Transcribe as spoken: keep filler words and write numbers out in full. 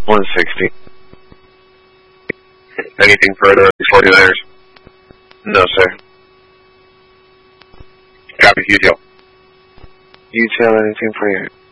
one sixty. Anything further, forty-niners? No, sir. Copy, U T L. U T L, anything for you?